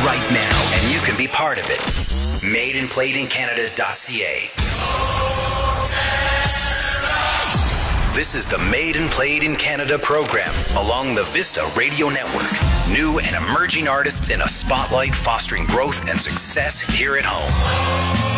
right now, and you can be part of it. MadeandPlayedInCanada.ca. This is the Made and Played in Canada program along the Vista Radio Network. New and emerging artists in a spotlight fostering growth and success here at home.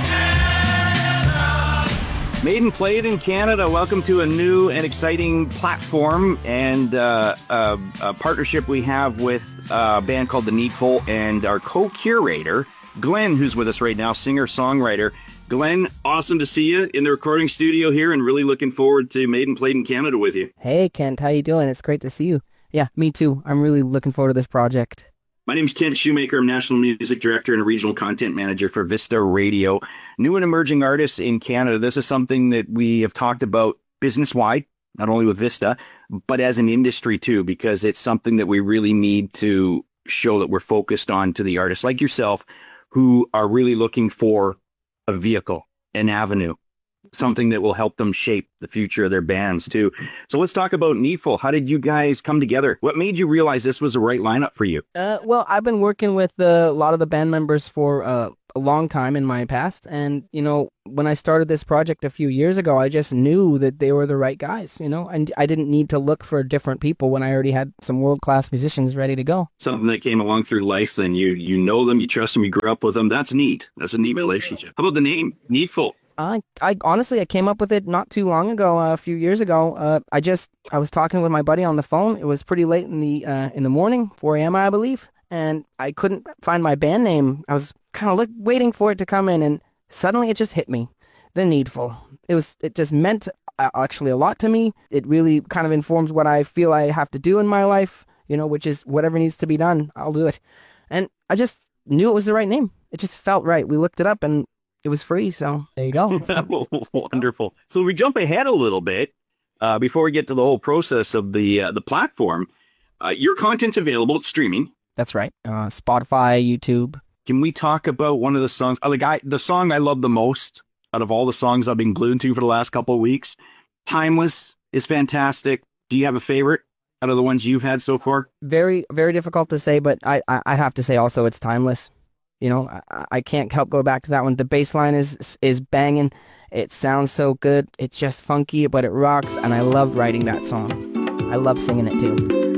Made and Played in Canada. Welcome to a new and exciting platform and a partnership we have with a band called The Needful and our co-curator, Glenn, who's with us right now, singer-songwriter. Glenn, awesome to see you in the recording studio here and really looking forward to Made and Played in Canada with you. Hey, Kent, how you doing? It's great to see you. Yeah, me too. I'm really looking forward to this project. My name's Kent Shoemaker. I'm National Music Director and a Regional Content Manager for Vista Radio. New and emerging artists in Canada. This is something that we have talked about business-wide, not only with Vista, but as an industry too, because it's something that we really need to show that we're focused on to the artists like yourself who are really looking for a vehicle, an avenue, something that will help them shape the future of their bands too. So let's talk about Needful. How did you guys come together? What made you realize this was the right lineup for you? Well, I've been working with a lot of the band members for a long time in my past. And, you know, when I started this project a few years ago, I just knew that they were the right guys, you know, and I didn't need to look for different people when I already had some world-class musicians ready to go. Something that came along through life, then you know them, you trust them, you grew up with them. That's neat. That's a neat relationship. How about the name, Needful? I honestly, I came up with it not too long ago, a few years ago. I was talking with my buddy on the phone. It was pretty late in the morning, 4 a.m. I believe, and I couldn't find my band name. I was kind of waiting for it to come in, and suddenly it just hit me. The Needful. It just meant actually a lot to me. It really kind of informs what I feel I have to do in my life, you know, which is whatever needs to be done, I'll do it. And I just knew it was the right name. It just felt right. We looked it up and it was free, so there you go. Wonderful. So we jump ahead a little bit before we get to the whole process of the platform. Your content's available. It's streaming. That's right. Spotify, YouTube. Can we talk about one of the songs? The song I love the most out of all the songs I've been glued to for the last couple of weeks, Timeless, is fantastic. Do you have a favorite out of the ones you've had so far? Very, very difficult to say, but I have to say also it's Timeless. You know, I can't help go back to that one. The bass line is banging. It sounds so good. It's just funky, but it rocks, and I love writing that song. I love singing it too.